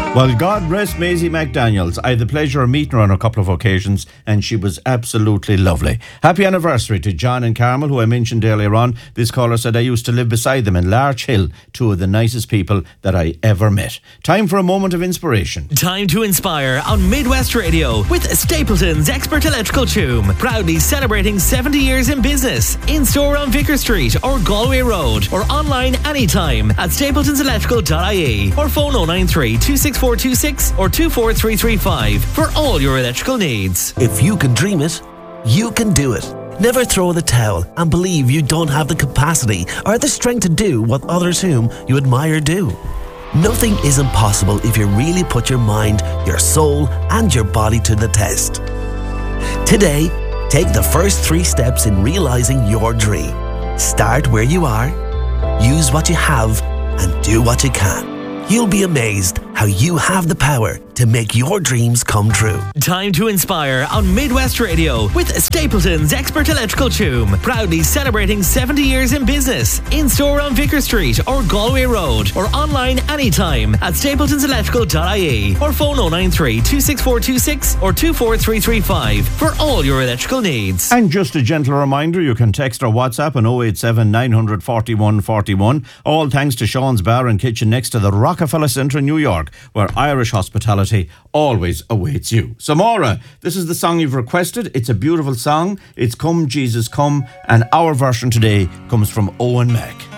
Well, God rest Maisie McDaniels. I had the pleasure of meeting her on a couple of occasions and she was absolutely lovely. Happy anniversary to John and Carmel, who I mentioned earlier on. This caller said I used to live beside them in Larch Hill, two of the nicest people that I ever met. Time for a moment of inspiration. Time to inspire on Midwest Radio with Stapleton's Expert Electrical Tomb. Proudly celebrating 70 years in business. In store on Vicar Street or Galway Road or online anytime at stapletonselectrical.ie or phone 093 26426 or 24335 for all your electrical needs. If you can dream it, you can do it. Never throw the towel and believe you don't have the capacity or the strength to do what others whom you admire do. Nothing is impossible if you really put your mind, your soul and your body to the test. Today, take the first 3 steps in realizing your dream. Start where you are, use what you have and do what you can. You'll be amazed how you have the power to make your dreams come true. Time to inspire on Midwest Radio with Stapleton's Expert Electrical Tomb. Proudly celebrating 70 years in business. In store on Vicar Street or Galway Road or online anytime at stapletonselectrical.ie or phone 093 26426 or 24335 for all your electrical needs. And just a gentle reminder, you can text or WhatsApp on 087 941 41. All thanks to Sean's Bar and Kitchen next to the Rockefeller Centre in New York, where Irish hospitality always awaits you. So Maura, this is the song you've requested. It's a beautiful song. It's Come Jesus Come, and our version today comes from Owen Mack.